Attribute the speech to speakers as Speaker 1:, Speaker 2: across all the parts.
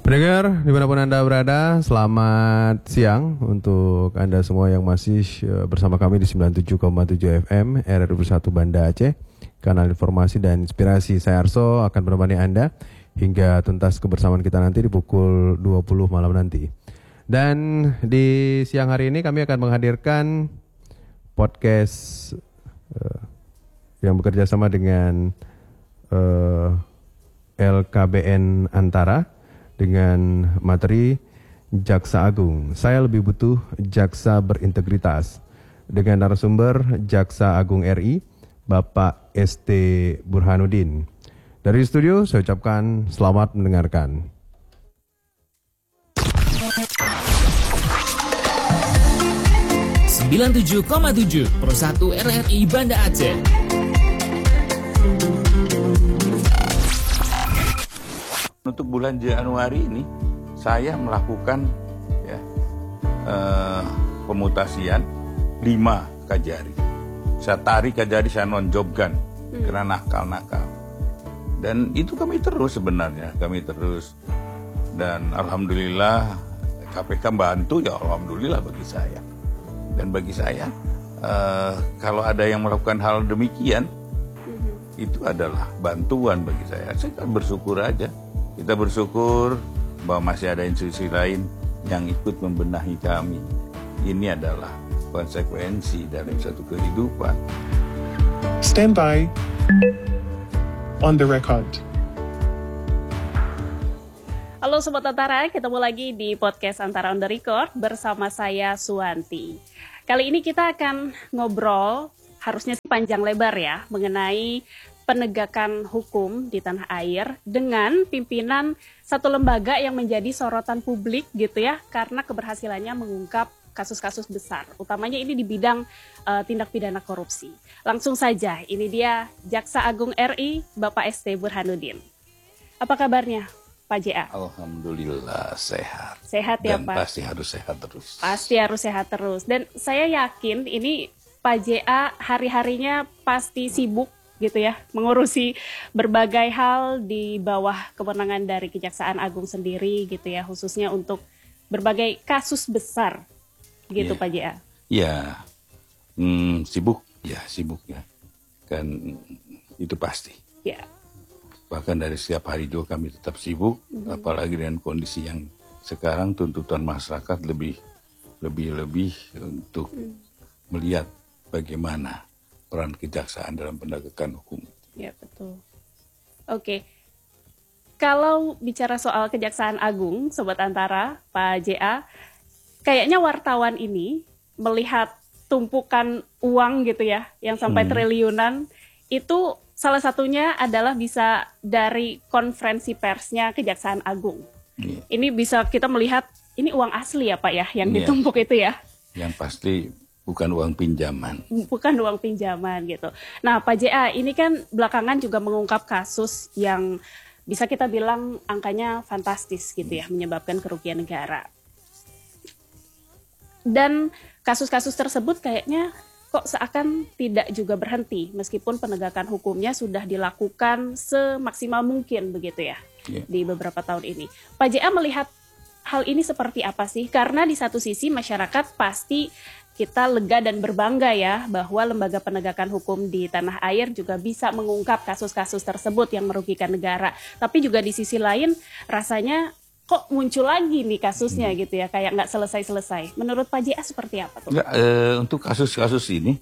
Speaker 1: Pendengar, dimanapun Anda berada, selamat siang untuk Anda semua yang masih bersama kami di 97,7 FM RRI 1 Banda Aceh, kanal informasi dan inspirasi. Saya Arso akan menemani Anda hingga tuntas kebersamaan kita nanti di pukul 20 malam nanti. Dan di siang hari ini kami akan menghadirkan podcast yang bekerja sama dengan LKBN Antara dengan materi Jaksa Agung. Saya lebih butuh jaksa berintegritas. Dengan narasumber Jaksa Agung RI, Bapak ST Burhanuddin. Dari studio saya ucapkan selamat mendengarkan.
Speaker 2: (97,7) Pro 1 RRI Banda Aceh.
Speaker 3: Untuk bulan Januari ini saya melakukan pemutasian 5 kajari. Saya tarik kajari, saya nonjobkan karena nakal-nakal. Dan itu kami terus sebenarnya, dan alhamdulillah KPK bantu, ya alhamdulillah bagi saya. Dan bagi saya kalau ada yang melakukan hal demikian, itu adalah bantuan bagi saya. Saya bersyukur aja. Kita bersyukur bahwa masih ada institusi lain yang ikut membenahi kami. Ini adalah konsekuensi dalam satu kehidupan.
Speaker 4: Stand by. On the record.
Speaker 5: Halo Sobat Antara, ketemu lagi di podcast Antara on the record bersama saya Suwanti. Kali ini kita akan ngobrol, harusnya sih panjang lebar ya, mengenai penegakan hukum di tanah air dengan pimpinan satu lembaga yang menjadi sorotan publik gitu ya, karena keberhasilannya mengungkap kasus-kasus besar, utamanya ini di bidang tindak pidana korupsi. Langsung saja, ini dia Jaksa Agung RI, Bapak ST Burhanuddin. Apa kabarnya, Pak JA?
Speaker 3: Alhamdulillah sehat.
Speaker 5: Sehat ya,
Speaker 3: dan
Speaker 5: Pak?
Speaker 3: Dan pasti harus sehat terus.
Speaker 5: Pasti harus sehat terus. Dan saya yakin ini Pak JA hari-harinya pasti sibuk gitu ya, mengurusi berbagai hal di bawah kewenangan dari Kejaksaan Agung sendiri gitu ya, khususnya untuk berbagai kasus besar gitu, Pak JA.
Speaker 3: Iya, sibuk ya, kan itu pasti.
Speaker 5: Ya.
Speaker 3: Bahkan dari setiap hari juga kami tetap sibuk, apalagi dengan kondisi yang sekarang tuntutan masyarakat lebih untuk melihat bagaimana peran kejaksaan dalam penegakan hukum.
Speaker 5: Ya, betul. Oke. Kalau bicara soal Kejaksaan Agung, Sobat Antara, Pak JA, kayaknya wartawan ini melihat tumpukan uang gitu ya, yang sampai triliunan, itu salah satunya adalah bisa dari konferensi persnya Kejaksaan Agung. Yeah. Ini bisa kita melihat, ini uang asli ya Pak ya, yang ditumpuk itu ya?
Speaker 3: Yang pasti bukan uang pinjaman.
Speaker 5: Bukan uang pinjaman gitu. Nah Pak JA, ini kan belakangan juga mengungkap kasus yang bisa kita bilang angkanya fantastis gitu ya, menyebabkan kerugian negara. Dan kasus-kasus tersebut kayaknya kok seakan tidak juga berhenti, meskipun penegakan hukumnya sudah dilakukan semaksimal mungkin begitu ya, di beberapa tahun ini. Pak JA melihat hal ini seperti apa sih? Karena di satu sisi masyarakat pasti kita lega dan berbangga ya bahwa lembaga penegakan hukum di tanah air juga bisa mengungkap kasus-kasus tersebut yang merugikan negara. Tapi juga di sisi lain rasanya kok muncul lagi nih kasusnya gitu ya, kayak nggak selesai-selesai. Menurut Pak JA seperti apa tuh?
Speaker 3: Untuk kasus-kasus ini,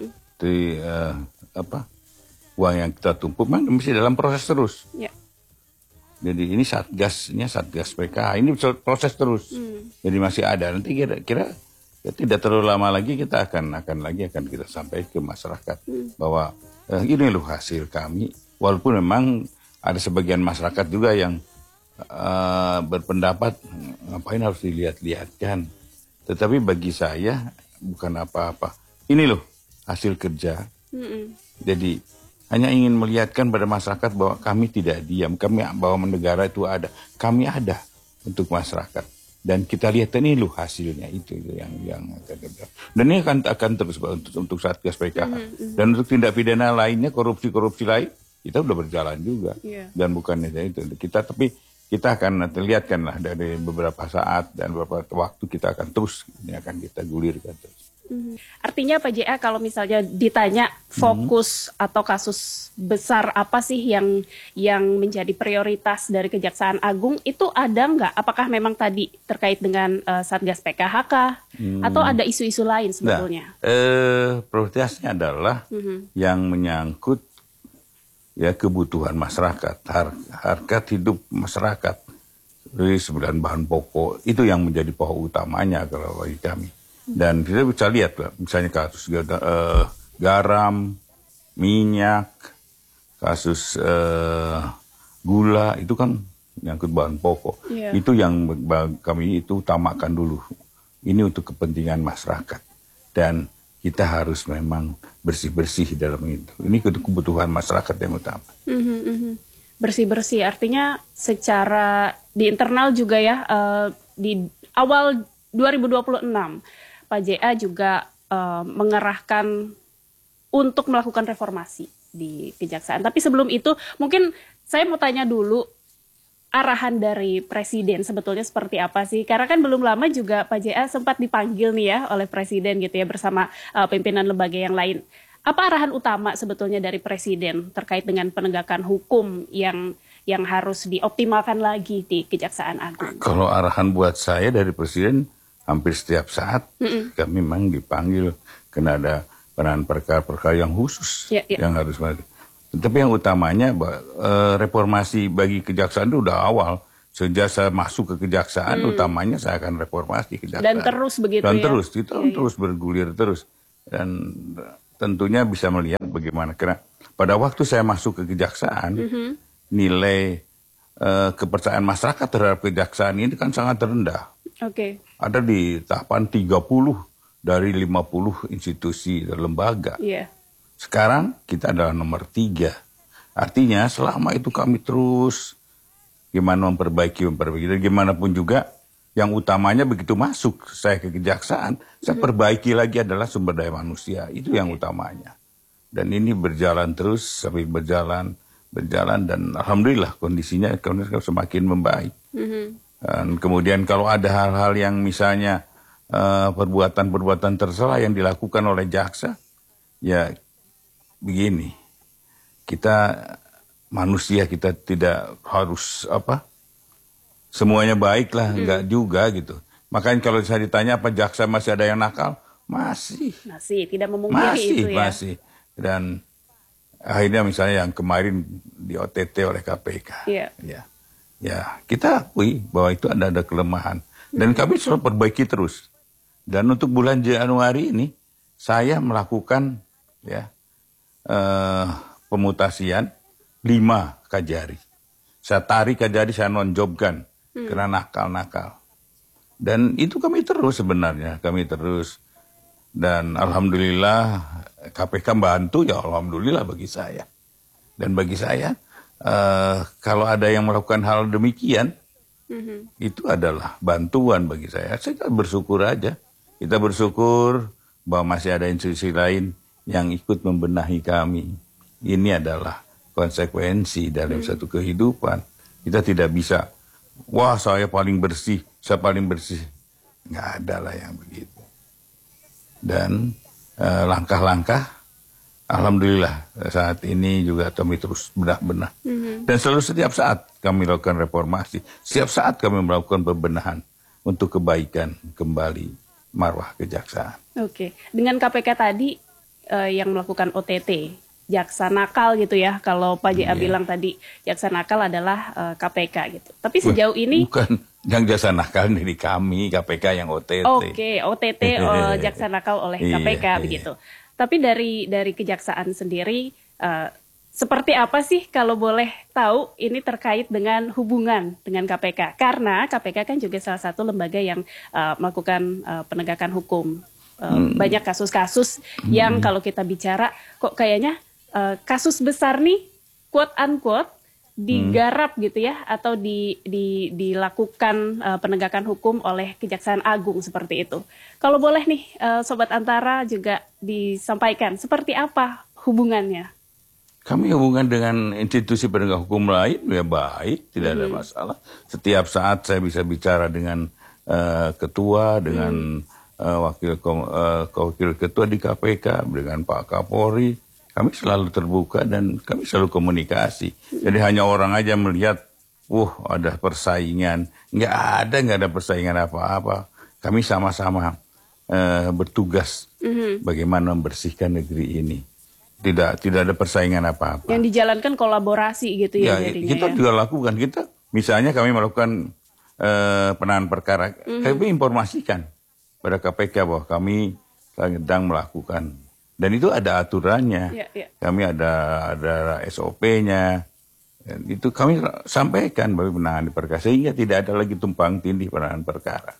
Speaker 3: uang yang kita tumpuk memang mesti dalam proses terus. Ya. Jadi ini satgas PKH, ini proses terus. Jadi masih ada, nanti kira-kira ya, tidak terlalu lama lagi kita akan kita sampaikan ke masyarakat bahwa ini loh hasil kami. Walaupun memang ada sebagian masyarakat juga yang berpendapat ngapain harus dilihat-lihatkan. Tetapi bagi saya bukan apa-apa. Ini loh hasil kerja. Jadi hanya ingin melihatkan pada masyarakat bahwa kami tidak diam, bahwa negara itu ada, kami ada untuk masyarakat. Dan kita lihat ini loh hasilnya itu yang akan kita. Dan ini akan terus untuk Satgas PKH. Dan untuk tindak pidana lainnya, korupsi lain, kita udah berjalan juga. Dan bukannya itu kita, tapi kita akan lihatkan lah dari beberapa saat dan beberapa waktu kita akan terus ini akan kita gulirkan terus.
Speaker 5: Artinya Pak JA kalau misalnya ditanya fokus atau kasus besar apa sih yang menjadi prioritas dari Kejaksaan Agung itu ada nggak? Apakah memang tadi terkait dengan Satgas PKHK atau ada isu-isu lain sebetulnya?
Speaker 3: Prioritasnya adalah yang menyangkut ya kebutuhan masyarakat, harga hidup masyarakat, dari 9 bahan pokok itu yang menjadi pokok utamanya kalau bagi kami. Dan kita bisa lihat misalnya kasus garam, minyak, kasus gula itu kan nyangkut bahan pokok. Yeah. Itu yang kami itu utamakan dulu. Ini untuk kepentingan masyarakat dan kita harus memang bersih-bersih dalam itu. Ini kebutuhan masyarakat yang utama. Bersih-bersih
Speaker 5: artinya secara di internal juga ya di awal 2026 Pak JA juga mengerahkan untuk melakukan reformasi di Kejaksaan. Tapi sebelum itu mungkin saya mau tanya dulu arahan dari Presiden sebetulnya seperti apa sih? Karena kan belum lama juga Pak JA sempat dipanggil nih ya oleh Presiden gitu ya bersama pimpinan lembaga yang lain. Apa arahan utama sebetulnya dari Presiden terkait dengan penegakan hukum yang harus dioptimalkan lagi di Kejaksaan Agung?
Speaker 3: Kalau arahan buat saya dari Presiden hampir setiap saat kami memang dipanggil karena ada peran perkara-perkara yang khusus yang harus maju. Tapi yang utamanya reformasi bagi kejaksaan itu udah awal. Sejak saya masuk ke kejaksaan utamanya saya akan reformasi kejaksaan.
Speaker 5: Dan terus begitu
Speaker 3: dan terus kita terus bergulir terus. Dan tentunya bisa melihat bagaimana karena pada waktu saya masuk ke kejaksaan nilai kepercayaan masyarakat terhadap kejaksaan ini kan sangat rendah. Ada di tahapan 30 dari 50 institusi dan lembaga. Sekarang kita adalah nomor 3. Artinya selama itu kami terus gimana memperbaiki. Dan gimana pun juga yang utamanya begitu masuk saya ke kejaksaan, saya perbaiki lagi adalah sumber daya manusia. Itu yang utamanya. Dan ini berjalan terus sampai berjalan dan alhamdulillah kondisinya semakin membaik. Dan kemudian kalau ada hal-hal yang misalnya perbuatan-perbuatan tercela yang dilakukan oleh jaksa, ya begini, kita manusia kita tidak harus semuanya baik lah, enggak juga gitu. Makanya kalau saya ditanya apa jaksa masih ada yang nakal, masih
Speaker 5: tidak memungkiri itu ya.
Speaker 3: Masih. Dan akhirnya misalnya yang kemarin di OTT oleh KPK, ya kita akui bahwa itu ada kelemahan dan kami selalu perbaiki terus. Dan untuk bulan Januari ini saya melakukan pemutasian 5 Kajari. Saya tarik Kajari, saya nonjobkan karena nakal-nakal. Dan itu kami terus sebenarnya, dan alhamdulillah KPK bantu ya alhamdulillah bagi saya. Dan bagi saya kalau ada yang melakukan hal demikian, itu adalah bantuan bagi saya. Saya bersyukur aja. Kita bersyukur bahwa masih ada institusi lain yang ikut membenahi kami. Ini adalah konsekuensi dalam satu kehidupan. Kita tidak bisa, wah saya paling bersih. Nggak ada lah yang begitu. Dan langkah-langkah, alhamdulillah saat ini juga kami terus benah-benah. Dan selalu setiap saat kami lakukan reformasi. Setiap saat kami melakukan pembenahan untuk kebaikan kembali marwah kejaksaan.
Speaker 5: Dengan KPK tadi yang melakukan OTT, jaksa nakal gitu ya. Kalau Pak JA bilang tadi jaksa nakal adalah KPK gitu. Tapi sejauh ini
Speaker 3: bukan yang jaksa nakal dari kami, KPK yang OTT.
Speaker 5: OTT jaksa nakal oleh KPK begitu. Tapi dari kejaksaan sendiri seperti apa sih kalau boleh tahu ini terkait dengan hubungan dengan KPK? Karena KPK kan juga salah satu lembaga yang melakukan penegakan hukum. Banyak kasus-kasus yang kalau kita bicara kok kayaknya kasus besar nih quote unquote digarap gitu ya atau dilakukan penegakan hukum oleh Kejaksaan Agung seperti itu. Kalau boleh nih Sobat Antara juga disampaikan seperti apa hubungannya?
Speaker 3: Kami hubungan dengan institusi penegak hukum lain ya baik, tidak ada masalah. Setiap saat saya bisa bicara dengan ketua, dengan wakil ketua di KPK, dengan Pak Kapolri. Kami selalu terbuka dan kami selalu komunikasi. Jadi hanya orang aja melihat, ada persaingan. Nggak ada persaingan apa-apa. Kami sama-sama bertugas bagaimana membersihkan negeri ini. Tidak ada persaingan apa-apa.
Speaker 5: Yang dijalankan kolaborasi gitu ya jadinya.
Speaker 3: Kita juga lakukan. Misalnya kami melakukan penanganan perkara. Kami informasikan pada KPK bahwa kami sedang melakukan. Dan itu ada aturannya. Kami ada SOP-nya. Itu kami sampaikan bagi penanganan perkara. Sehingga tidak ada lagi tumpang tindih penanganan perkara.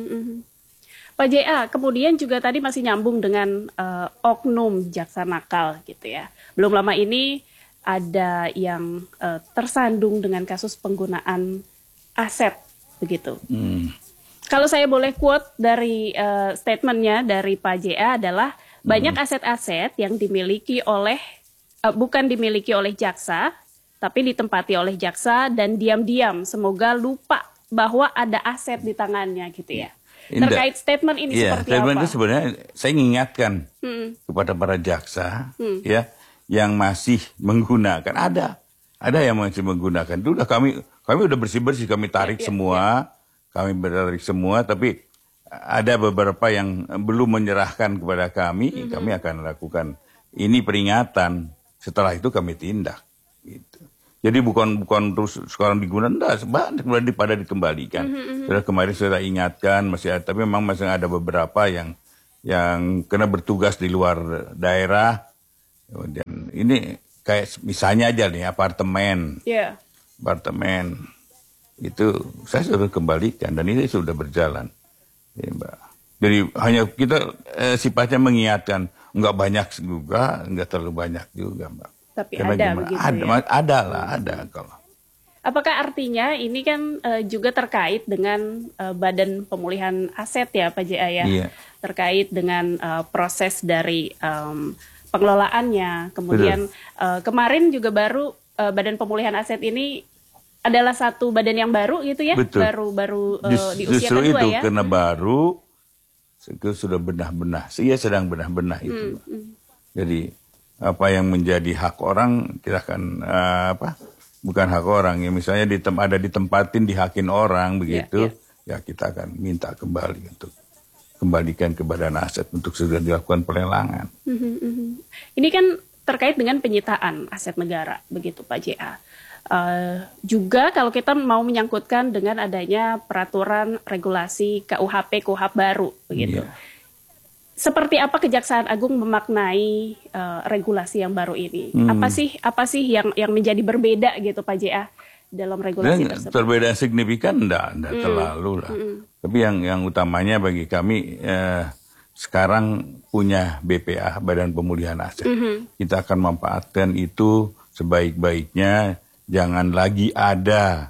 Speaker 5: Pak JA, kemudian juga tadi masih nyambung dengan oknum jaksa nakal gitu ya. Belum lama ini ada yang tersandung dengan kasus penggunaan aset begitu. Kalau saya boleh quote dari statementnya dari Pak JA adalah banyak aset-aset yang dimiliki oleh bukan dimiliki oleh jaksa, tapi ditempati oleh jaksa dan diam-diam semoga lupa bahwa ada aset di tangannya gitu ya. Terkait statement ini seperti
Speaker 3: statement
Speaker 5: apa?
Speaker 3: Itu sebenarnya saya mengingatkan kepada para jaksa ya yang masih menggunakan ada yang masih menggunakan. Itu udah kami udah bersih-bersih, kami tarik semua, tapi ada beberapa yang belum menyerahkan kepada kami, kami akan lakukan ini peringatan. Setelah itu kami tindak gitu. Jadi bukan terus sekarang digunakan, enggak, pada dikembalikan. Sudah kemarin sudah ingatkan, masih ada, tapi memang masih ada beberapa yang kena bertugas di luar daerah. Dan ini kayak misalnya aja nih apartemen itu saya sudah kembalikan dan ini sudah berjalan. Ya, Mbak. Jadi hanya kita sifatnya mengingatkan, enggak banyak juga, enggak terlalu banyak juga, Mbak.
Speaker 5: Tapi
Speaker 3: karena
Speaker 5: ada
Speaker 3: gimana?
Speaker 5: begitu
Speaker 3: Ada kalau.
Speaker 5: Apakah artinya ini kan juga terkait dengan Badan Pemulihan Aset ya Pak JA ya?
Speaker 3: Iya.
Speaker 5: Terkait dengan proses dari pengelolaannya. Kemudian kemarin juga baru Badan Pemulihan Aset ini adalah satu badan yang baru gitu ya?
Speaker 3: Betul.
Speaker 5: Baru di usia
Speaker 3: Justru
Speaker 5: kedua
Speaker 3: itu,
Speaker 5: ya?
Speaker 3: karena baru itu sudah benah-benah. Saya sedang benah-benah itu. Jadi apa yang menjadi hak orang kita akan bukan hak orang ya, misalnya ada ditempatin dihakin orang begitu ya kita akan minta kembali untuk kembalikan ke Badan Aset untuk segera dilakukan pelelangan.
Speaker 5: Ini kan terkait dengan penyitaan aset negara begitu Pak JA. Juga kalau kita mau menyangkutkan dengan adanya peraturan regulasi KUHP baru begitu. Seperti apa Kejaksaan Agung memaknai regulasi yang baru ini? Apa sih yang menjadi berbeda gitu Pak JA dalam regulasi tersebut?
Speaker 3: Perbedaan signifikan enggak terlalu lah. Tapi yang utamanya bagi kami sekarang punya BPA, Badan Pemulihan Aset. Kita akan memanfaatkan itu sebaik-baiknya. Jangan lagi ada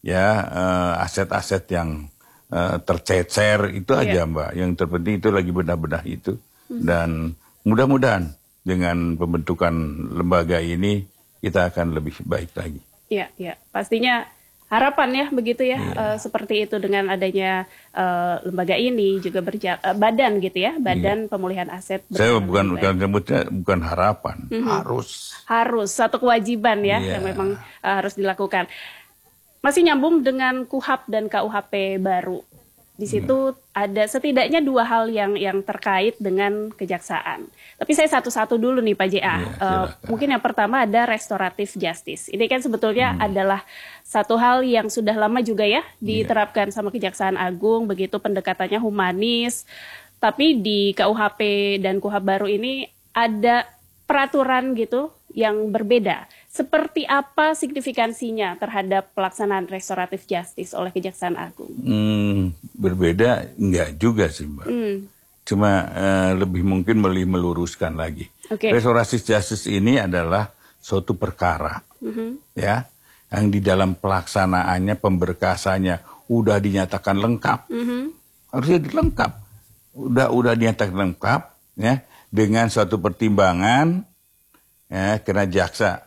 Speaker 3: aset-aset yang tercecer itu aja Mbak. Yang terpenting itu lagi benar-benar itu. Dan mudah-mudahan dengan pembentukan lembaga ini kita akan lebih baik lagi.
Speaker 5: Iya. Pastinya harapan ya begitu ya. Seperti itu dengan adanya lembaga ini juga badan gitu ya. Badan Pemulihan Aset.
Speaker 3: Saya bukan harapan. Harus
Speaker 5: satu kewajiban ya yang memang harus dilakukan. Masih nyambung dengan KUHP dan KUHP baru. Di situ ada setidaknya dua hal yang terkait dengan kejaksaan. Tapi saya satu-satu dulu nih Pak JA. Mungkin yang pertama ada restoratif justice. Ini kan sebetulnya adalah satu hal yang sudah lama juga ya diterapkan sama Kejaksaan Agung. Begitu pendekatannya humanis. Tapi di KUHP dan KUHP baru ini ada peraturan gitu yang berbeda. Seperti apa signifikansinya terhadap pelaksanaan restoratif justice oleh Kejaksaan Agung?
Speaker 3: Berbeda enggak juga sih Mbak. Cuma lebih mungkin meluruskan lagi. Restoratif justice ini adalah suatu perkara ya yang di dalam pelaksanaannya, pemberkasannya udah dinyatakan lengkap. Harusnya lengkap. Udah dinyatakan lengkap ya dengan suatu pertimbangan karena jaksa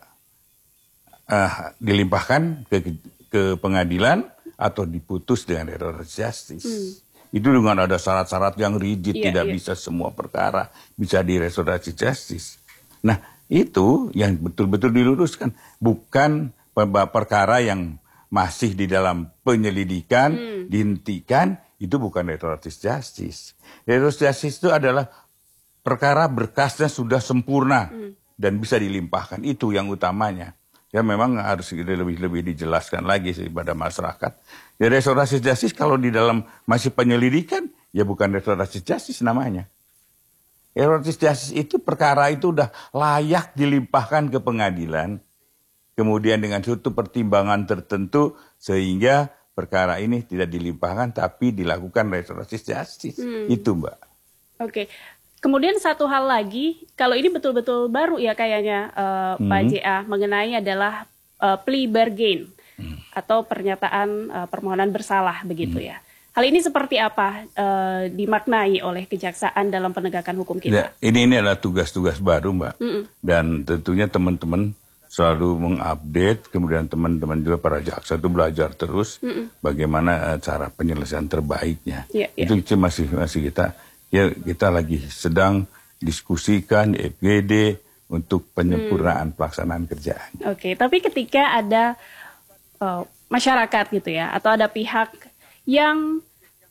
Speaker 3: dilimpahkan ke pengadilan atau diputus dengan restoratif justice. Itu dengan ada syarat-syarat yang rigid, tidak bisa semua perkara bisa di restoratif justice. Nah, itu yang betul-betul diluruskan, bukan perkara yang masih di dalam penyelidikan, dihentikan, itu bukan restoratif justice. Restoratif justice itu adalah perkara berkasnya sudah sempurna dan bisa dilimpahkan, itu yang utamanya. Ya memang harus lebih dijelaskan lagi sih pada masyarakat. Ya restoratif justice kalau di dalam masih penyelidikan, ya bukan restoratif justice namanya. Restoratif justice itu perkara itu udah layak dilimpahkan ke pengadilan, kemudian dengan suatu pertimbangan tertentu sehingga perkara ini tidak dilimpahkan tapi dilakukan restoratif justice. Itu Mbak. Oke.
Speaker 5: Kemudian satu hal lagi, kalau ini betul-betul baru ya kayaknya Pak JA, mengenai adalah plea bargain atau pernyataan permohonan bersalah begitu ya. Hal ini seperti apa dimaknai oleh kejaksaan dalam penegakan hukum kita?
Speaker 3: Ya, ini adalah tugas-tugas baru Mbak. Dan tentunya teman-teman selalu mengupdate, kemudian teman-teman juga para jaksa itu belajar terus bagaimana cara penyelesaian terbaiknya. Itu masih kita lagi sedang diskusikan di FGD untuk penyempurnaan pelaksanaan kerjaan.
Speaker 5: Oke, tapi ketika ada masyarakat gitu ya, atau ada pihak yang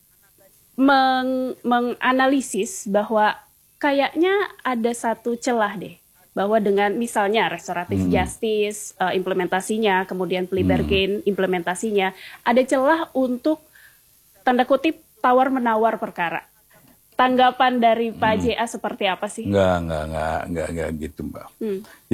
Speaker 5: menganalisis bahwa kayaknya ada satu celah deh, bahwa dengan misalnya restoratif justice implementasinya, kemudian plea bargain implementasinya, ada celah untuk tanda kutip tawar-menawar perkara. Tanggapan dari Pak JA seperti apa sih?
Speaker 3: Enggak gitu Mbak.